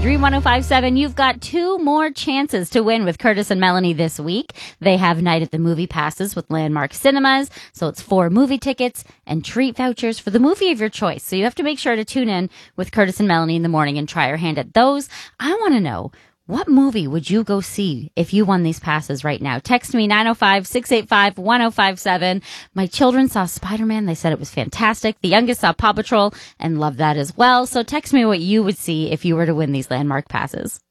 Dream 1057, you've got two more chances to win with Curtis and Melanie this week. They have Night at the Movie passes with Landmark Cinemas, so it's 4 movie tickets and treat vouchers for the movie of your choice. So you have to make sure to tune in with Curtis and Melanie in the morning and try your hand at those. I want to know, what movie would you go see if you won these passes right now? Text me 905-685-1057. My children saw Spider-Man. They said it was fantastic. The youngest saw Paw Patrol and loved that as well. So text me what you would see if you were to win these Landmark passes.